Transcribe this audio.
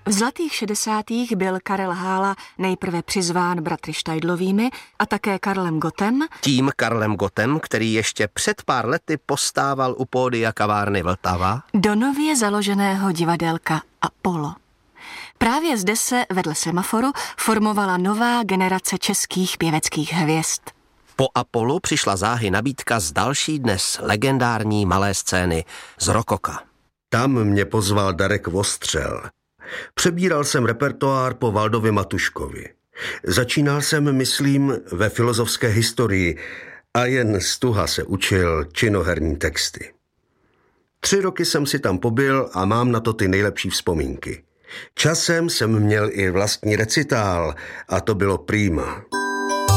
V zlatých 60. byl Karel Hála nejprve přizván bratry Štajdlovými a také Karlem Gottem. Tím Karlem Gottem, který ještě před pár lety postával u pódia kavárny Vltava. Do nově založeného divadelka Apollo. Právě zde se vedle Semaforu formovala nová generace českých pěveckých hvězd. Po Apollu přišla záhy nabídka z další dnes legendární malé scény z Rokoka. Tam mě pozval Darek Vostřel. Přebíral jsem repertoár po Valdovi Matuškovi. Začínal jsem, myslím, ve filozofské historii a jen stuha se učil činoherní texty. 3 roky jsem si tam pobyl a mám na to ty nejlepší vzpomínky. Časem jsem měl i vlastní recitál a to bylo prima.